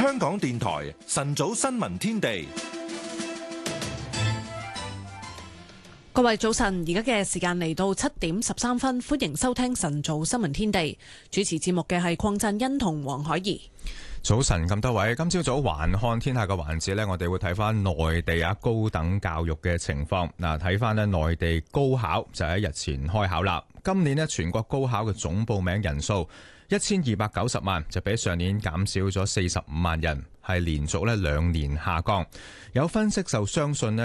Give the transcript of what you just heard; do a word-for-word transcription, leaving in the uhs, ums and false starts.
香港電台晨早新聞天地。 各位早晨，而家嘅時間嚟到七點十三分，歡迎收聽晨早新聞天地。主持節目嘅係鄺振欣同黃海怡。 早晨咁多位，今朝早環看天下嘅環節呢，我哋會睇翻內地啊高等教育嘅情況。嗱，睇翻呢內地高考就喺日前開考啦。今年呢全國高考嘅總報名人數一千二百九十萬，就比上年減少咗四十五萬人，係連續呢兩年下降。有分析就相信呢